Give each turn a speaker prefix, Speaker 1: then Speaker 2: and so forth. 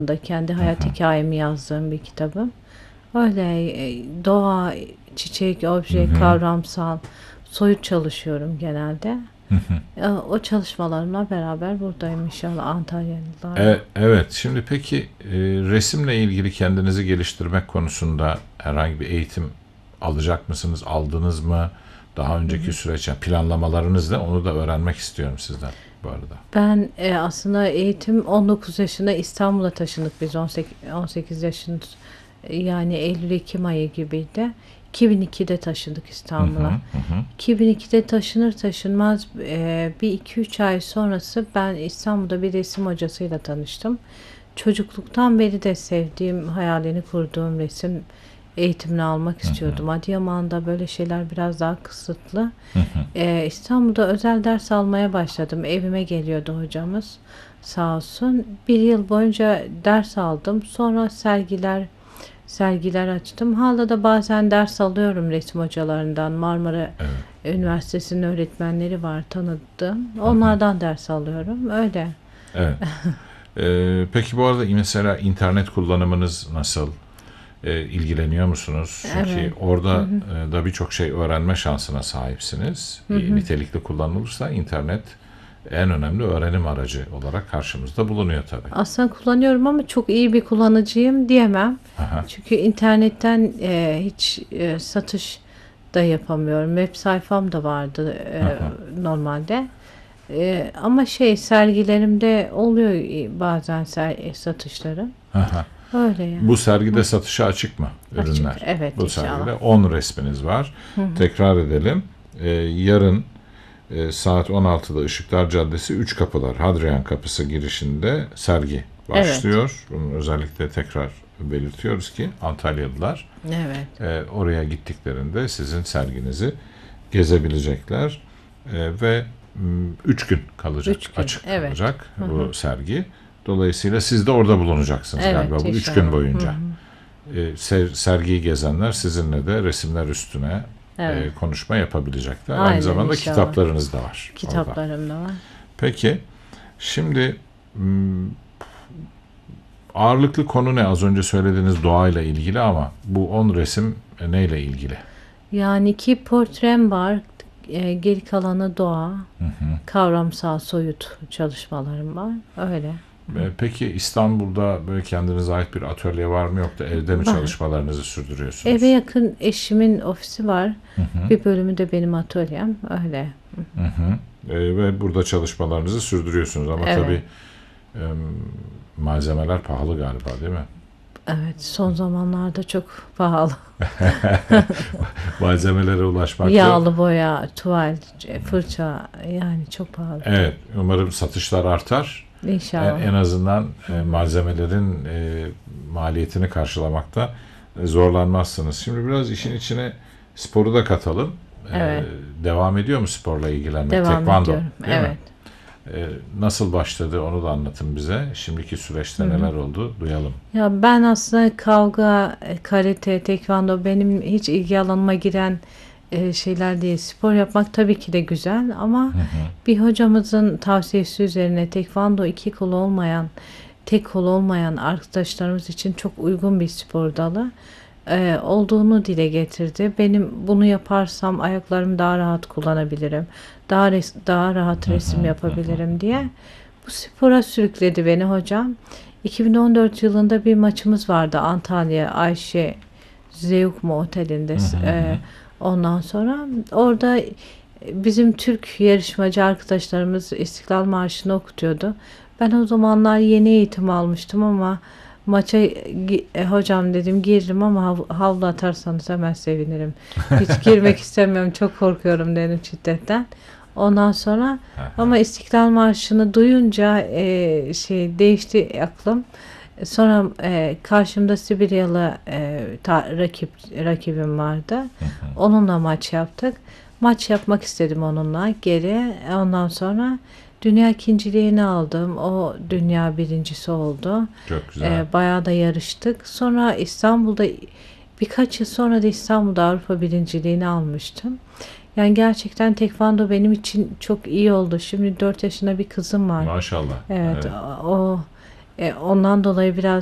Speaker 1: da kendi
Speaker 2: Hı
Speaker 1: hayat
Speaker 2: hı.
Speaker 1: hikâyemi yazdığım bir kitabım. Öyle, doğa, çiçek,
Speaker 2: Hı
Speaker 1: obje,
Speaker 2: hı.
Speaker 1: kavramsal, soyut çalışıyorum genelde.
Speaker 2: Hı hı.
Speaker 1: O çalışmalarımla beraber buradayım inşallah Antalyalılarla.
Speaker 2: Evet. Şimdi peki resimle ilgili kendinizi geliştirmek konusunda herhangi bir eğitim alacak mısınız? Aldınız mı? Daha önceki süreç, yani planlamalarınız ne? Onu da öğrenmek istiyorum sizden bu arada.
Speaker 1: Ben aslında eğitim 19 yaşında İstanbul'a taşındık biz 18 yaşında yani Eylül-Ekim ayı gibiydi. 2002'de taşındık
Speaker 2: Hı hı.
Speaker 1: İstanbul'a.
Speaker 2: Hı hı.
Speaker 1: 2002'de taşınır taşınmaz bir iki üç ay sonrası ben İstanbul'da bir resim hocasıyla tanıştım. Çocukluktan beri de sevdiğim, hayalini kurduğum resim eğitimini almak
Speaker 2: Hı hı.
Speaker 1: istiyordum. Adıyaman'da böyle şeyler biraz daha kısıtlı.
Speaker 2: Hı hı.
Speaker 1: İstanbul'da özel ders almaya başladım. Evime geliyordu hocamız sağ olsun. Bir yıl boyunca ders aldım. Sonra sergiler açtım. Hala da bazen ders alıyorum resim hocalarından. Marmara
Speaker 2: Evet.
Speaker 1: Üniversitesi'nin öğretmenleri var tanıdığım.
Speaker 2: Hı hı.
Speaker 1: Onlardan ders alıyorum. Öyle.
Speaker 2: Evet. Peki bu arada mesela internet kullanımınız nasıl? İlgileniyor musunuz?
Speaker 1: Evet.
Speaker 2: Çünkü orada da birçok şey öğrenme şansına sahipsiniz. Nitelikli kullanılırsa internet en önemli öğrenim aracı olarak karşımızda bulunuyor tabii.
Speaker 1: Aslında kullanıyorum ama çok iyi bir kullanıcıyım diyemem.
Speaker 2: Aha,
Speaker 1: Çünkü internetten hiç satış da yapamıyorum. Web sayfam da vardı
Speaker 2: aha,
Speaker 1: normalde. Ama sergilerimde oluyor bazen satışlarım.
Speaker 2: aha.
Speaker 1: Öyle yani.
Speaker 2: Bu sergide satışa açık mı
Speaker 1: Açık.
Speaker 2: ürünler?
Speaker 1: Evet
Speaker 2: Bu
Speaker 1: inşallah.
Speaker 2: sergide 10 resminiz var. Tekrar edelim. Yarın saat 16'da Işıklar Caddesi 3 Kapılar Hadrian Kapısı girişinde sergi
Speaker 1: Evet.
Speaker 2: başlıyor. Bunu özellikle tekrar belirtiyoruz ki Antalyalılar
Speaker 1: Evet.
Speaker 2: oraya gittiklerinde sizin serginizi gezebilecekler. Ve 3 gün kalacak,
Speaker 1: 3 gün.
Speaker 2: açık
Speaker 1: Evet.
Speaker 2: kalacak bu sergi. Dolayısıyla siz de orada bulunacaksınız galiba
Speaker 1: Evet
Speaker 2: bu 3 gün
Speaker 1: inşallah.
Speaker 2: boyunca. Sergiyi gezenler sizinle de resimler üstüne
Speaker 1: Evet.
Speaker 2: konuşma yapabilecekler. Aynı
Speaker 1: Aynen
Speaker 2: zamanda
Speaker 1: inşallah.
Speaker 2: kitaplarınız da var orada.
Speaker 1: Kitaplarım da var.
Speaker 2: Peki, şimdi ağırlıklı konu ne? Az önce söylediğiniz doğayla ilgili ama bu 10 resim neyle ilgili?
Speaker 1: Yani 2 portrem var. Geri kalanı doğa.
Speaker 2: Hı hı.
Speaker 1: Kavramsal soyut çalışmalarım var. Öyle.
Speaker 2: Peki İstanbul'da böyle kendinize ait bir atölye var mı, yok da evde mi
Speaker 1: Var.
Speaker 2: çalışmalarınızı
Speaker 1: Eve
Speaker 2: sürdürüyorsunuz?
Speaker 1: yakın eşimin ofisi var.
Speaker 2: Hı hı.
Speaker 1: Bir bölümü de benim atölyem. Öyle.
Speaker 2: Hı hı. Ve burada çalışmalarınızı sürdürüyorsunuz ama
Speaker 1: Evet.
Speaker 2: tabii e, malzemeler pahalı galiba, değil mi?
Speaker 1: Evet. Son zamanlarda çok pahalı.
Speaker 2: Malzemelere ulaşmakta.
Speaker 1: Yağlı boya, tuval, fırça yani çok pahalı.
Speaker 2: Evet, umarım satışlar artar.
Speaker 1: İnşallah.
Speaker 2: En azından malzemelerin maliyetini karşılamakta zorlanmazsınız. Şimdi biraz işin içine sporu da katalım.
Speaker 1: Evet.
Speaker 2: Devam ediyor mu sporla ilgilenmek?
Speaker 1: Devam
Speaker 2: Tekvando,
Speaker 1: ediyorum.
Speaker 2: değil mi?
Speaker 1: Evet.
Speaker 2: Nasıl başladı onu da anlatın bize. Şimdiki süreçte neler oldu duyalım.
Speaker 1: Ya ben aslında kavga, karate, tekvando benim hiç ilgi alanıma giren şeyler değil. Spor yapmak tabii ki de güzel ama bir hocamızın tavsiyesi üzerine tekvando tek kol olmayan arkadaşlarımız için çok uygun bir spor dalı olduğunu dile getirdi. Benim bunu yaparsam ayaklarımı daha rahat kullanabilirim. Daha rahat resim yapabilirim diye. Bu spora sürükledi beni hocam. 2014 yılında bir maçımız vardı Antalya Ayşe Zeugma Oteli'nde. Ondan sonra orada bizim Türk yarışmacı arkadaşlarımız İstiklal Marşı'nı okutuyordu. Ben o zamanlar yeni eğitim almıştım ama maça hocam dedim giririm ama havlu atarsanız hemen sevinirim. Hiç girmek istemiyorum, çok korkuyorum dedim şiddetten. Ondan sonra ama İstiklal Marşı'nı duyunca değişti aklım. Sonra karşımda Sibiryalı rakibim vardı. Onunla maç yaptık. Maç yapmak istedim onunla geri. Ondan sonra dünya ikinciliğini aldım. O dünya birincisi oldu.
Speaker 2: Çok güzel.
Speaker 1: Bayağı da yarıştık. Sonra birkaç yıl sonra da İstanbul'da Avrupa birinciliğini almıştım. Yani gerçekten tekvando benim için çok iyi oldu. Şimdi 4 yaşında bir kızım var.
Speaker 2: Maşallah.
Speaker 1: Evet,
Speaker 2: Evet.
Speaker 1: o Ondan dolayı biraz